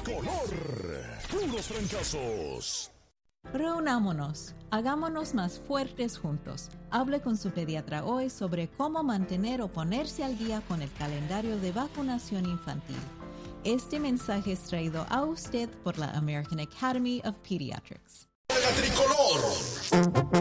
Tricolor. Puros fracasos. Reunámonos, hagámonos más fuertes juntos. Hable con su pediatra hoy sobre cómo mantener o ponerse al día con el calendario de vacunación infantil. Este mensaje es traído a usted por la American Academy of Pediatrics. Tricolor.